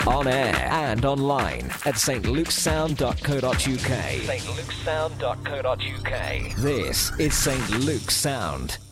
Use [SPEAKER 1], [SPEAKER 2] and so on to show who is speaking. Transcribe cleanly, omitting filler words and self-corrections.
[SPEAKER 1] On air and online at stlukesound.co.uk. stlukesound.co.uk. This is St. Luke's Sound.